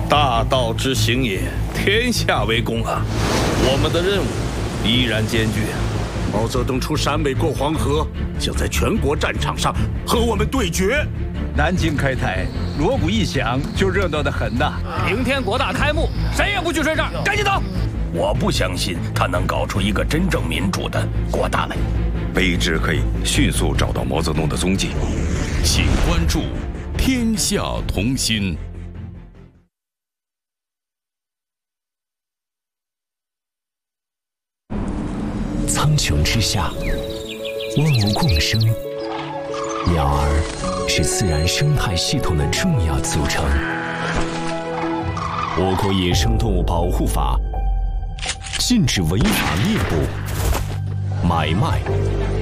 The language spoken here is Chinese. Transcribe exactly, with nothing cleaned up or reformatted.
大道之行也，天下为公啊！我们的任务依然艰巨。 毛泽东出陕北过黄河，想在全国战场上和我们对决。 南京开台，锣鼓一响就热闹得很呐。 明天国大开幕，谁也不许睡这儿，赶紧走！ 我不相信他能搞出一个真正民主的国大来。 卑职可以迅速找到毛泽东的踪迹。 请关注《天下同心》。 苍穹之下，万物共生，鸟儿是自然生态系统的重要组成。我国野生动物保护法禁止违法猎捕、买卖、